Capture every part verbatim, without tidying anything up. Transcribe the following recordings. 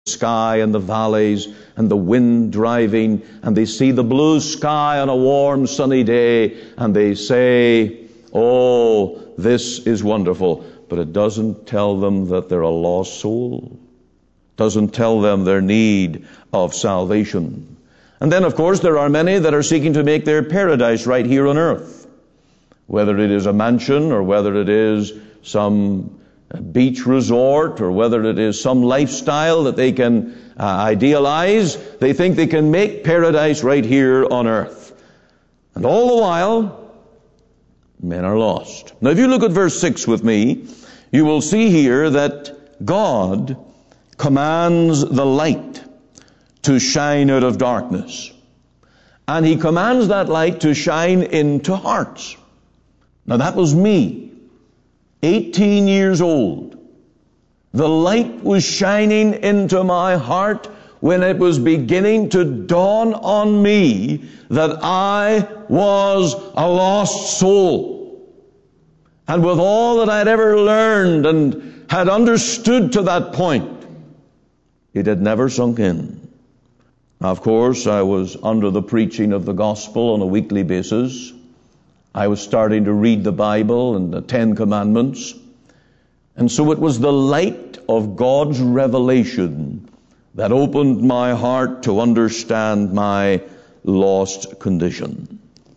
sky and the valleys and the wind driving, and they see the blue sky on a warm sunny day, and they say, oh, this is wonderful. But it doesn't tell them that they're a lost soul. It doesn't tell them their need of salvation. And then, of course, there are many that are seeking to make their paradise right here on earth. Whether it is a mansion, or whether it is some beach resort, or whether it is some lifestyle that they can uh, idealize, they think they can make paradise right here on earth. And all the while, men are lost. Now, if you look at verse six with me, you will see here that God commands the light to shine out of darkness. And He commands that light to shine into hearts. Now, that was me, eighteen years old. The light was shining into my heart when it was beginning to dawn on me that I was a lost soul. And with all that I'd ever learned and had understood to that point, it had never sunk in. Now, of course, I was under the preaching of the gospel on a weekly basis. I was starting to read the Bible and the Ten Commandments. And so it was the light of God's revelation that opened my heart to understand my lost condition.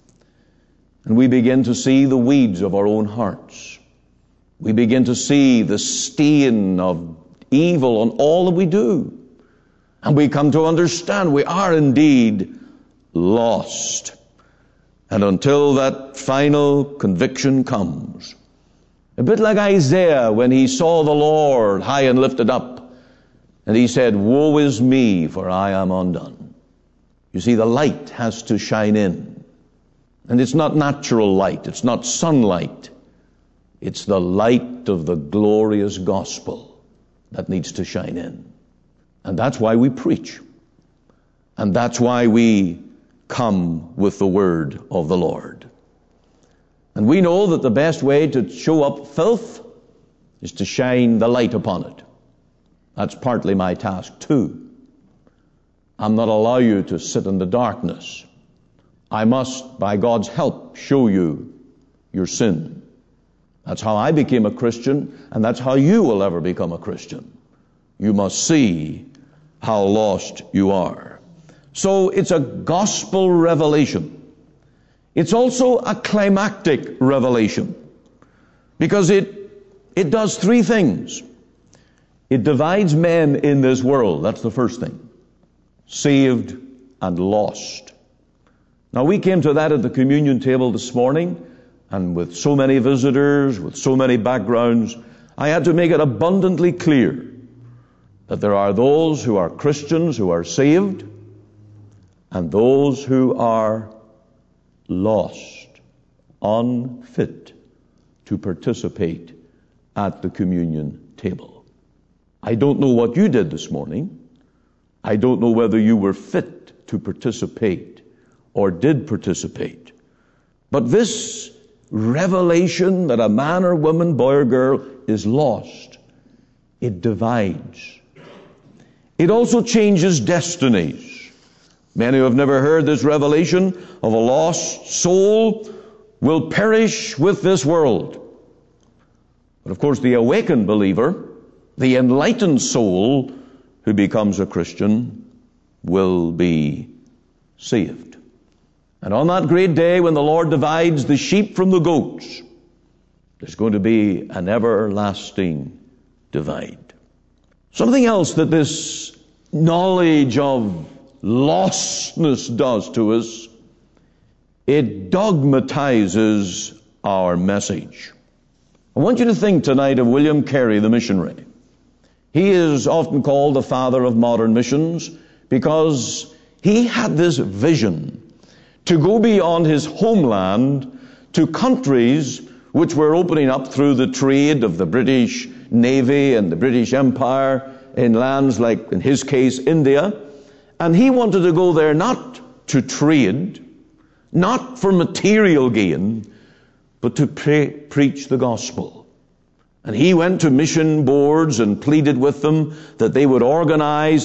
And we begin to see the weeds of our own hearts. We begin to see the stain of evil on all that we do. And we come to understand we are indeed lost. And until that final conviction comes, a bit like Isaiah when he saw the Lord high and lifted up, and he said, woe is me, for I am undone. You see, the light has to shine in. And it's not natural light. It's not sunlight. It's the light of the glorious gospel that needs to shine in. And that's why we preach. And that's why we come with the word of the Lord. And we know that the best way to show up filth is to shine the light upon it. That's partly my task too. I'm not allow you to sit in the darkness. I must, by God's help, show you your sin. That's how I became a Christian, and that's how you will ever become a Christian. You must see how lost you are. So it's a gospel revelation. It's also a climactic revelation, because it, it does three things. It divides men in this world. That's the first thing. Saved and lost. Now, we came to that at the communion table this morning, and with so many visitors, with so many backgrounds, I had to make it abundantly clear that there are those who are Christians who are saved, and those who are lost, unfit to participate at the communion table. I don't know what you did this morning. I don't know whether you were fit to participate or did participate. But this revelation that a man or woman, boy or girl, is lost, it divides. It also changes destinies. Many who have never heard this revelation of a lost soul will perish with this world. But of course, the awakened believer, the enlightened soul who becomes a Christian, will be saved. And on that great day when the Lord divides the sheep from the goats, there's going to be an everlasting divide. Something else that this knowledge of lostness does to us, it dogmatizes our message. I want you to think tonight of William Carey, the missionary. He is often called the father of modern missions because he had this vision to go beyond his homeland to countries which were opening up through the trade of the British Navy and the British Empire in lands like, in his case, India. And he wanted to go there not to trade, not for material gain, but to pre- preach the gospel. And he went to mission boards and pleaded with them that they would organize